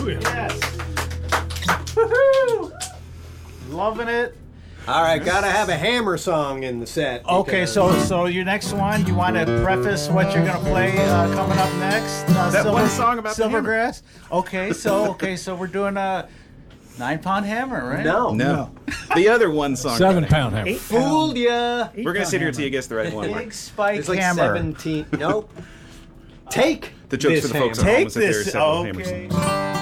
Yes. Woohoo! Loving it. All right, gotta have a Hammer song in the set. Okay, so your next one, you want to preface what you're gonna play coming up next? That one song about the hammer. Silvergrass. Okay, so we're doing a 9-pound hammer, right? No. The other one song. 7-pound hammer. Fooled ya. We're gonna sit here till you guess the right one. Big spike It's like hammer. 17. Nope. Take The jokes this for the folks at hammer. home. Take is that there are this. several hammers. Okay.